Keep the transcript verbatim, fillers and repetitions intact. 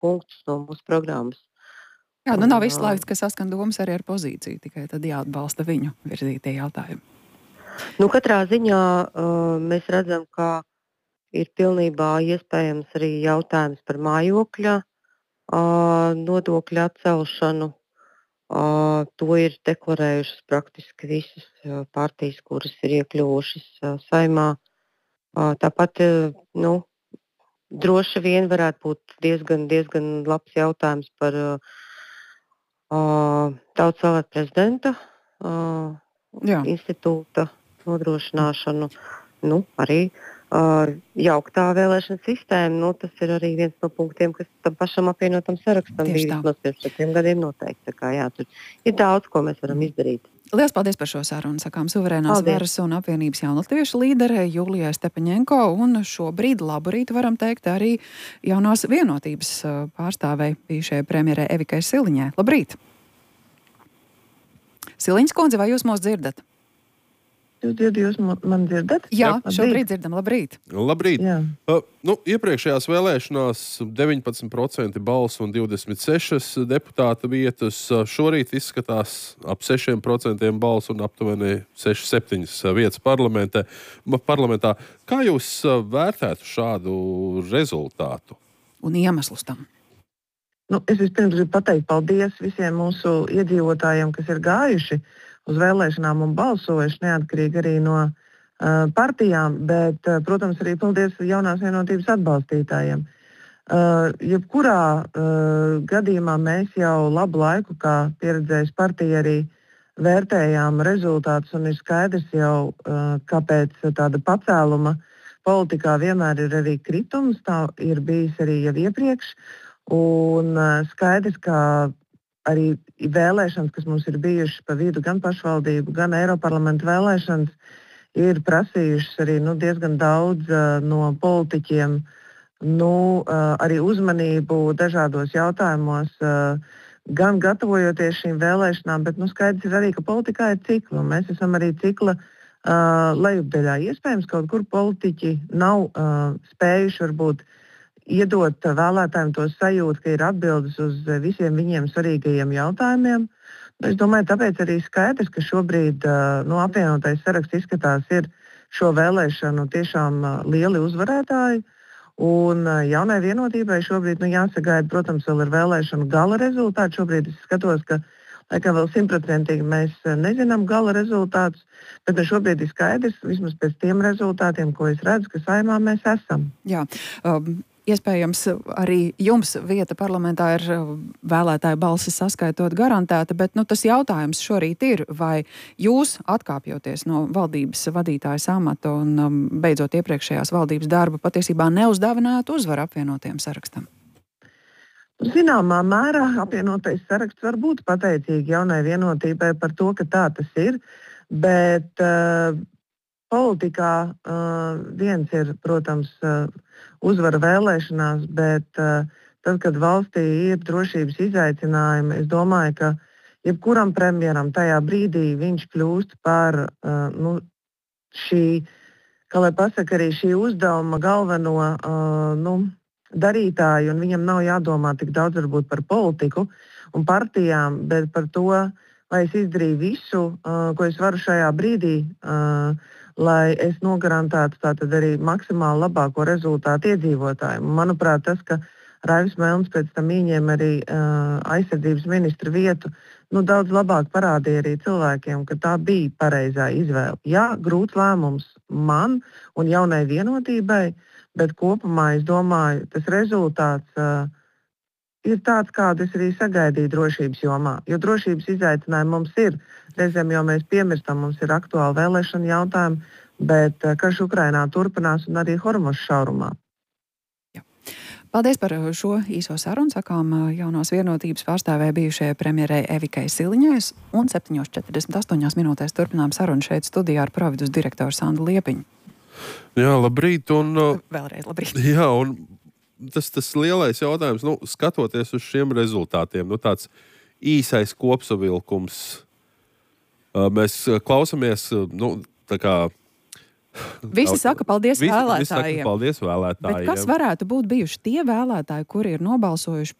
punktus no mūsu programmas. Jā, nu nav izslēgts, ka saskan domas arī ar pozīciju, tikai tad jāatbalsta viņu virzītie jautājumi. Nu, katrā ziņā uh, mēs redzam, ka ir pilnībā iespējams arī jautājums par mājokļa uh, nodokļu atcelšanu. Uh, to ir deklarējušas praktiski visas uh, partijas, kuras ir iekļuvušas uh, Saeimā. Uh, tāpat uh, nu, droši vien varētu būt diezgan, diezgan labs jautājums par uh, uh, tautas vēlēta prezidenta uh, institūta nodrošināšanu. Nu, arī uh, jauktā vēlēšana sistēma, nu, tas ir arī viens no punktiem, kas tam pašam apvienotam sarakstam bija vismaz pirms četriem gadiem noteikti. Tā kā, jā, tur ir daudz, ko mēs varam izdarīt. Lielas paldies par šo sarunu, sakām Suverēnās Paldies. varas un apvienības jaunatviešu līdere Julijai Stepaņenko, un šobrīd labu rītu varam teikt arī jaunās vienotības pārstāvei bijušajai premjerei Evikai Siliņai. Labrīt! Siliņas kundze, vai jūs mūs dzirdat? Jūs dzirdat, jūs man dzirdat? Jā, labrīt. Šobrīd dzirdam. Labrīt. Labrīt. Uh, nu, iepriekšējās vēlēšanās deviņpadsmit procenti balsu un divdesmit sešas deputāta vietas. Šorīt izskatās ap sešiem procentiem balsu un aptuveni sešas septiņas vietas parlamentā. parlamentā. Kā jūs vērtētu šādu rezultātu? Un iemeslus tam? Nu, es vispirms gribu pateikt paldies visiem mūsu iedzīvotājiem, kas ir gājuši uz vēlēšanām un balsojuši, neatkarīgi arī no uh, partijām, bet, uh, protams, arī paldies jaunās vienotības atbalstītājiem. Uh, jebkurā uh, gadījumā mēs jau labu laiku, kā pieredzējis partija, arī vērtējām rezultātus, un ir skaidrs jau, uh, kāpēc tāda pacēluma politikā vienmēr ir arī kritums, tā ir bijis arī jau iepriekš, un uh, skaidrs, ka arī vēlēšanas, kas mums ir bijušas pa vidu, gan pašvaldību, gan Eiroparlamenta vēlēšanas, ir prasījušas arī nu, diezgan daudz uh, no politiķiem nu, uh, arī uzmanību dažādos jautājumos, uh, gan gatavojoties šīm vēlēšanām, bet nu, skaidrs ir arī, ka politikā ir cikli, un mēs esam arī cikla uh, lejupdaļā. Iespējams, kaut kur politiķi nav uh, spējuši varbūt iedot vēlētājiem to sajūtu, ka ir atbildes uz visiem viņiem svarīgajiem jautājumiem. Es domāju, tāpēc arī skaidrs, ka šobrīd no apvienotais saraksts izskatās ir šo vēlēšanu tiešām lieli uzvarētāji. Un jaunai vienotībai šobrīd nu, jāsagaida, protams, vēl ir vēlēšanu gala rezultāti. Šobrīd es skatos, ka laikam vēl simtprocentīgi mēs nezinām gala rezultātus, bet šobrīd ir skaidrs, vismaz pēc tiem rezultātiem, ko es redzu, ka Saeimā mēs esam. Jā, um... Iespējams, arī jums vieta parlamentā ir vēlētāju balsis saskaitot garantēta, bet nu, tas jautājums šorīt ir, vai jūs, atkāpjoties no valdības vadītājas amata un um, beidzot iepriekšējās valdības darbu, patiesībā neuzdāvinājāt uzvaru apvienotiem sarakstam? Zināmā mērā apvienotais saraksts var būt pateicīgi jaunai vienotībai par to, ka tā tas ir, bet uh, politikā uh, viens ir, protams, uh, uzvara vēlēšanās, bet uh, tad, kad valstī ir drošības izaicinājumi, es domāju, ka jebkuram premjeram tajā brīdī viņš kļūst par uh, nu, šī, kā lai pasaka, arī šī uzdevuma galveno uh, nu, darītāju, un viņam nav jādomā tik daudz varbūt par politiku un partijām, bet par to, lai es izdarīju visu, uh, ko es varu šajā brīdī, uh, lai es nogarantētu tātad arī maksimāli labāko rezultātu iedzīvotājiem. Manuprāt, tas, ka Raivis Melns pēc tam ieņēma arī uh, aizsardzības ministra vietu, nu, daudz labāk parādīja arī cilvēkiem, ka tā bija pareizā izvēle. Jā, grūts lēmums man un jaunai vienotībai, bet kopumā es domāju, tas rezultāts uh, ir tāds, kādu es arī sagaidīju drošības jomā. Jo drošības izaicinājumi mums ir. Reizēm jau mēs piemirstam, mums ir aktuāli vēlēšana jautājumi, bet karš Ukrainā turpinās un arī Hormuz šaurumā. Jā. Paldies par šo īso sarunu, sakām jaunās vienotības pārstāvē bijušajai premjerei Evikai Siliņai, un septiņos četrdesmit astoņās minūtēs turpinām sarunu šeit studijā ar Providus direktoru Sandu Liepiņu. Jā, labrīt. Un, Vēlreiz labrīt. Jā, un tas, tas lielais jautājums, nu, skatoties uz šiem rezultātiem, nu, tāds īsais kopsavilkums. Mēs klausamies, nu, tā kā Visi saka paldies visi, vēlētājiem. Visi saka paldies vēlētājiem. Bet kas varētu būt bijuši tie vēlētāji, kuri ir nobalsojuši